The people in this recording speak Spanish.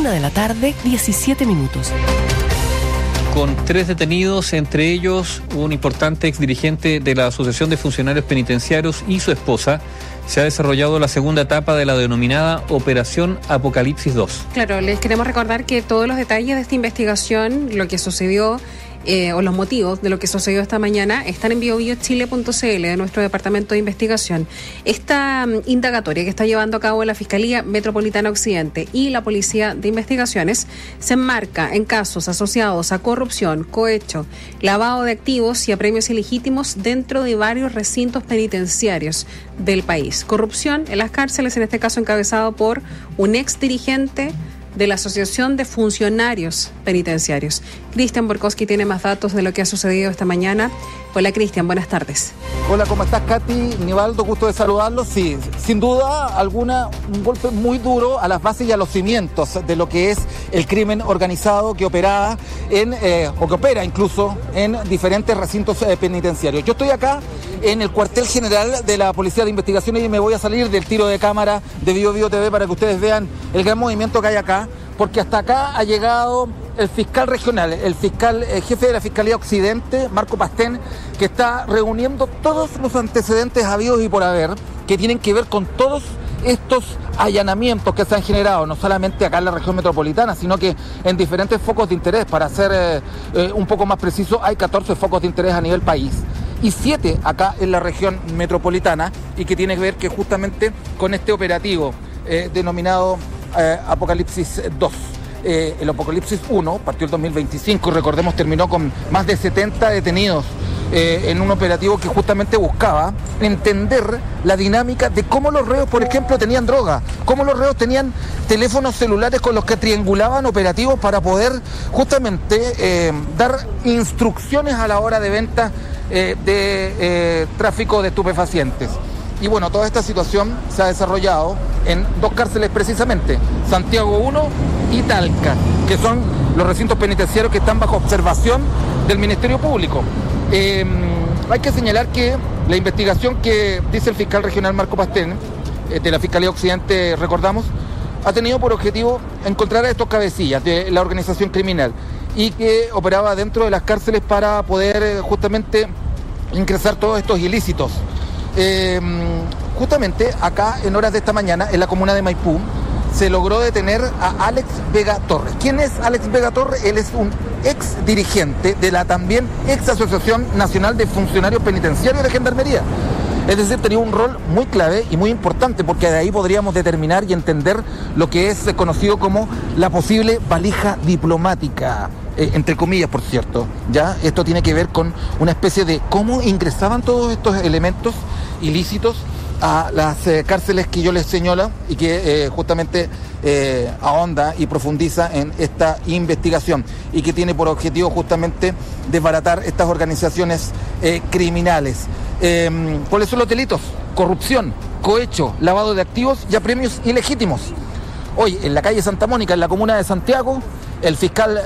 1:17 p.m. Con 3 detenidos, entre ellos un importante exdirigente de la Asociación de Funcionarios Penitenciarios y su esposa, se ha desarrollado la segunda etapa de la denominada Operación Apocalipsis 2. Claro, les queremos recordar que todos los detalles de esta investigación, lo que sucedió o los motivos de lo que sucedió esta mañana, están en biobiochile.cl de nuestro departamento de investigación. Esta indagatoria que está llevando a cabo la Fiscalía Metropolitana Occidente y la Policía de Investigaciones se enmarca en casos asociados a corrupción, cohecho, lavado de activos y a premios ilegítimos dentro de varios recintos penitenciarios del país. Corrupción en las cárceles, en este caso encabezado por un ex dirigente de la Asociación de Funcionarios Penitenciarios. Cristian Borkowski tiene más datos de lo que ha sucedido esta mañana. Hola Cristian, buenas tardes. Hola, ¿cómo estás, Katy? Nivaldo, gusto de saludarlos. Sí, sin duda alguna, un golpe muy duro a las bases y a los cimientos de lo que es el crimen organizado que operaba o que opera incluso en diferentes recintos penitenciarios. Yo estoy acá en el cuartel general de la Policía de Investigaciones y me voy a salir del tiro de cámara de Bio TV para que ustedes vean el gran movimiento que hay acá, porque hasta acá ha llegado el fiscal regional, el jefe de la Fiscalía Occidente, Marco Pastén, que está reuniendo todos los antecedentes habidos y por haber que tienen que ver con todos estos allanamientos que se han generado, no solamente acá en la región metropolitana, sino que en diferentes focos de interés. Para ser un poco más preciso, hay 14 focos de interés a nivel país y 7 acá en la región metropolitana, y que tiene que ver que justamente con este operativo denominado Apocalipsis 2. El Apocalipsis 1 partió el 2025 y recordemos terminó con más de 70 detenidos en un operativo que justamente buscaba entender la dinámica de cómo los reos, por ejemplo, tenían droga, cómo los reos tenían teléfonos celulares con los que triangulaban operativos para poder justamente dar instrucciones a la hora de venta de tráfico de estupefacientes. Y bueno, toda esta situación se ha desarrollado en 2 cárceles precisamente, Santiago 1 y Talca, que son los recintos penitenciarios que están bajo observación del Ministerio Público. Hay que señalar que la investigación que dice el fiscal regional Marco Pastén, de la Fiscalía Occidente, recordamos, ha tenido por objetivo encontrar a estos cabecillas de la organización criminal y que operaba dentro de las cárceles para poder justamente ingresar todos estos ilícitos. Justamente acá en horas de esta mañana en la comuna de Maipú se logró detener a Alex Vega Torres. ¿Quién es Alex Vega Torres? Él es un ex dirigente de la también ex Asociación Nacional de Funcionarios Penitenciarios de Gendarmería. Es decir, tenía un rol muy clave y muy importante, porque de ahí podríamos determinar y entender lo que es conocido como la posible valija diplomática, entre comillas, por cierto. ¿Ya? Esto tiene que ver con una especie de cómo ingresaban todos estos elementos ilícitos a las cárceles que yo les señalo y que justamente ahonda y profundiza en esta investigación y que tiene por objetivo justamente desbaratar estas organizaciones criminales. ¿Cuáles son los delitos? Corrupción, cohecho, lavado de activos y apremios ilegítimos. Hoy, en la calle Santa Mónica, en la comuna de Santiago, el fiscal